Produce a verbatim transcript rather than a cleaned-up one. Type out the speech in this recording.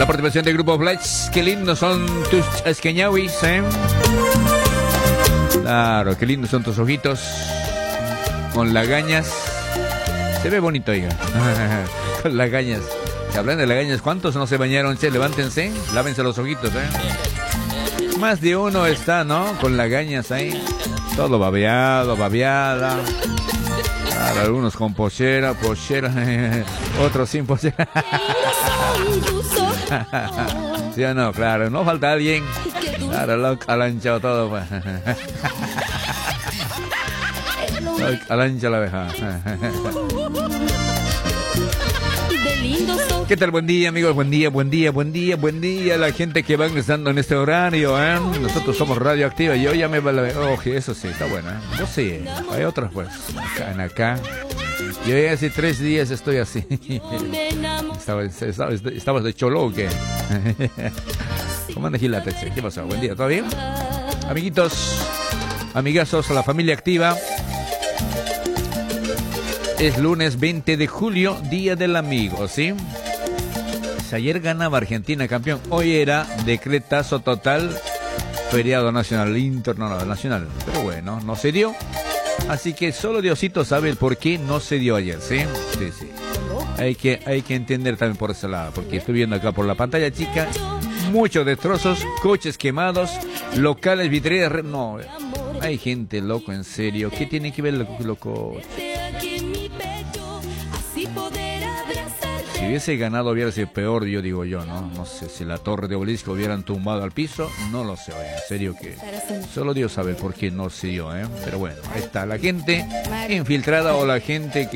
La participación del grupo Flash. Qué lindos son tus esqueñawis, ¿eh? Claro, qué lindos son tus ojitos. Con lagañas. Se ve bonito, oiga. Con lagañas. Si hablan de lagañas, ¿cuántos no se bañaron? Che, levántense, lávense los ojitos, ¿eh? Más de uno está, ¿no? Con lagañas ahí. Todo babeado, babeada. Claro, algunos con pochera, pochera. Otros sin pochera. ¿Sí o no? Claro, no falta alguien. Claro, lo calanchado todo. Pues. Calancha la abeja. ¿Qué tal? Buen día, amigos. Buen día, buen día, buen día, buen día. La gente que va ingresando en este horario, ¿eh? Nosotros somos Radioactiva. Yo ya me... Oh, eso sí, está bueno, ¿eh? Yo sí. Hay otras, pues. Acá, en acá. Yo ya hace tres días estoy así. ¿Estabas estaba, estaba de cholo o qué? ¿Cómo anda Gilate? ¿Qué pasó? Buen día, ¿todo bien? Amiguitos, amigazos, a la familia activa. Es lunes veinte de julio, Día del Amigo, ¿sí? Ayer ganaba Argentina, campeón. Hoy era decretazo total, feriado nacional, internacional. Pero bueno, no se dio. Así que solo Diosito sabe el por qué no se dio ayer, ¿sí? Sí, sí. Hay que, hay que entender también por ese lado, porque estoy viendo acá por la pantalla chica muchos destrozos, coches quemados, locales, vidrieras. No, hay gente loco, en serio. ¿Qué tiene que ver los coches? Si hubiese ganado hubiera sido peor, yo digo yo, ¿no? No sé si la torre de obelisco hubieran tumbado al piso, no lo sé, oye, en serio que solo Dios sabe por qué no se dio, ¿eh? Pero bueno, ahí está la gente infiltrada o la gente que